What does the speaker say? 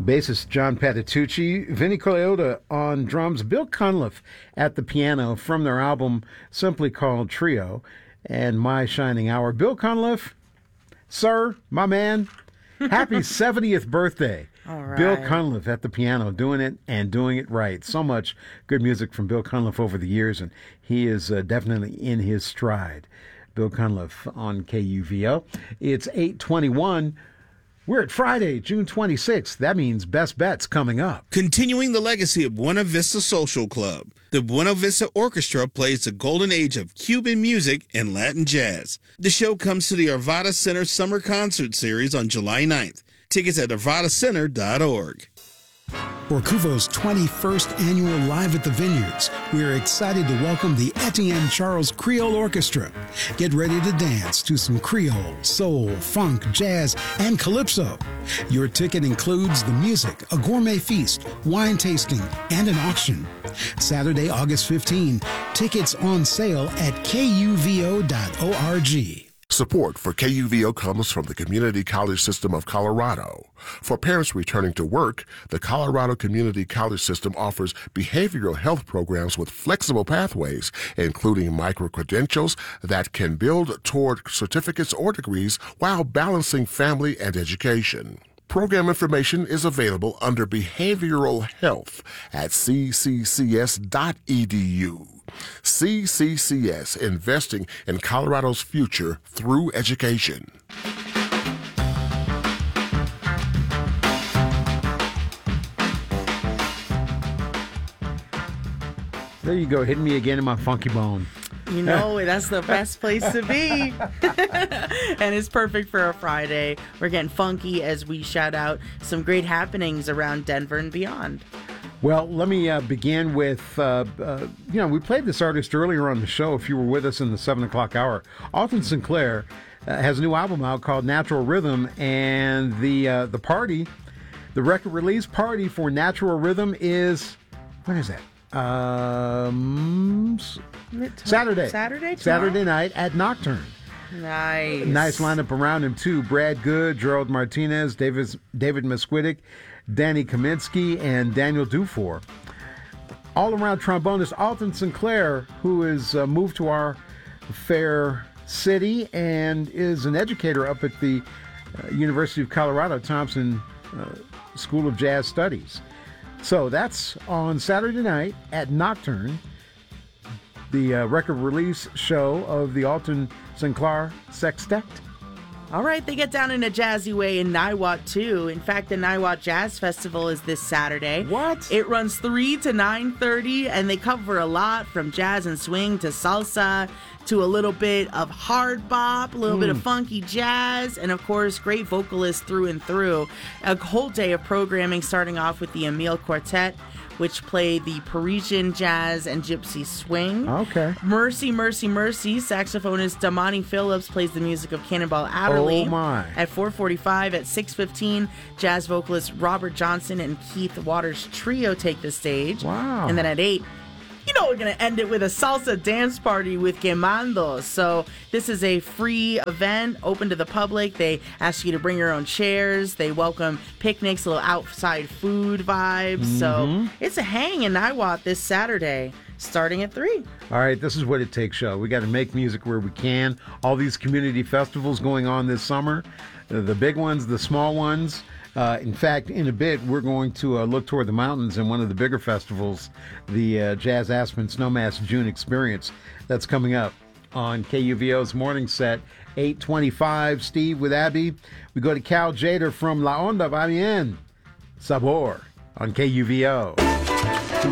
Bassist John Patitucci, Vinnie Colaiuta on drums, Bill Cunliffe at the piano from their album simply called Trio, and My Shining Hour. Bill Cunliffe, sir, my man, happy 70th birthday. All right. Bill Cunliffe at the piano, doing it and doing it right. So much good music from Bill Cunliffe over the years, and he is definitely in his stride. Bill Cunliffe on KUVO. It's 8:21. We're at Friday, June 26th. That means Best Bets coming up. Continuing the legacy of Buena Vista Social Club, the Buena Vista Orchestra plays the golden age of Cuban music and Latin jazz. The show comes to the Arvada Center Summer Concert Series on July 9th. Tickets at arvadacenter.org. For Cuvo's 21st annual Live at the Vineyards, we are excited to welcome the Etienne Charles Creole Orchestra. Get ready to dance to some Creole, soul, funk, jazz, and calypso. Your ticket includes the music, a gourmet feast, wine tasting, and an auction. Saturday, August 15, tickets on sale at kuvo.org. Support for KUVO comes from the Community College System of Colorado. For parents returning to work, the Colorado Community College System offers behavioral health programs with flexible pathways, including micro-credentials that can build toward certificates or degrees while balancing family and education. Program information is available under Behavioral Health at cccs.edu. CCCS, investing in Colorado's future through education. There you go, hitting me again in my funky bone. You know, that's the best place to be. And it's perfect for a Friday. We're getting funky as we shout out some great happenings around Denver and beyond. Well, let me begin with, we played this artist earlier on the show if you were with us in the 7 o'clock hour. Alton Sinclair has a new album out called Natural Rhythm, and the party, the record release party for Natural Rhythm is, when is that? Saturday. Saturday night at Nocturne. Nice lineup around him, too. Brad Good, Gerald Martinez, David Mesquitic, Danny Kaminsky, and Daniel Dufour. All-around trombonist Alton Sinclair, who is moved to our fair city and is an educator up at the University of Colorado Thompson School of Jazz Studies. So that's on Saturday night at Nocturne, the record release show of the Alton Sinclair Sextet. All right, they get down in a jazzy way in Niwot, too. In fact, the Niwot Jazz Festival is this Saturday. What? It runs 3 to 9:30, and they cover a lot from jazz and swing to salsa to a little bit of hard bop, a little bit of funky jazz, and, of course, great vocalists through and through. A whole day of programming starting off with the Emile Quartet, which play the Parisian jazz and gypsy swing. Okay. Mercy, Mercy, Mercy, saxophonist Damani Phillips plays the music of Cannonball Adderley. Oh, my. At 4:45, at 6:15, jazz vocalist Robert Johnson and Keith Waters Trio take the stage. Wow. And then at 8, we're going to end it with a salsa dance party with Quemando. So this is a free event, open to the public. They ask you to bring your own chairs. They welcome picnics, a little outside food vibes. So it's a hang in Niwot this Saturday, starting at 3. All right, this is what it takes, show. We got to make music where we can. All these community festivals going on this summer, the big ones, the small ones. In fact, in a bit, we're going to look toward the mountains and one of the bigger festivals, the Jazz Aspen Snowmass June Experience. That's coming up on KUVO's Morning Set, 8:25. Steve with Abby. We go to Cal Jader from La Onda Va Bien. Sabor on KUVO.